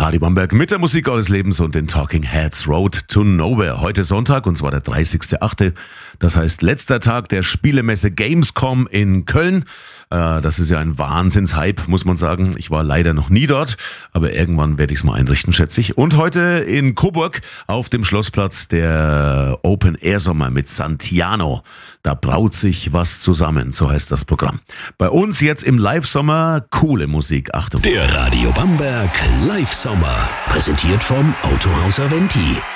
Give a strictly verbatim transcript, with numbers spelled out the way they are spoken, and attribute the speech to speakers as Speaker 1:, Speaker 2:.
Speaker 1: Radio Bamberg mit der Musik eures Lebens und den Talking Heads Road to Nowhere. Heute Sonntag und zwar der dreißigster achte Das heißt letzter Tag der Spielemesse Gamescom in Köln. Äh, das ist ja ein Wahnsinnshype, muss man sagen. Ich war leider noch nie dort, aber irgendwann werde ich es mal einrichten, schätze ich. Und heute in Coburg auf dem Schlossplatz der Open Air Sommer mit Santiano. Da braut sich was zusammen, so heißt das Programm. Bei uns jetzt im Live-Sommer coole Musik. Achtung.
Speaker 2: Der Radio Bamberg Live-Sommer. Präsentiert vom Autohaus Aventi.